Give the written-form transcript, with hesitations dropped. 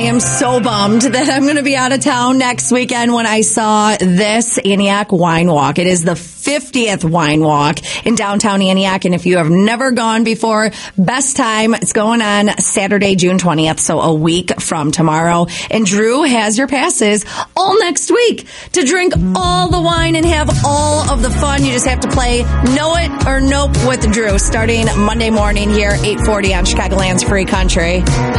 am so bummed that I'm going to be out of town next weekend when I saw this Antioch Wine Walk. It is the 50th Wine Walk in downtown Antioch. And if you have never gone before, best time. It's going on Saturday, June 20th, so a week from tomorrow. And Drew has your passes all next week to drink all the wine and have all of the fun. You just have to play Know It or Nope with Drew starting Monday morning here, 8:40 on Chicagoland's Free Country.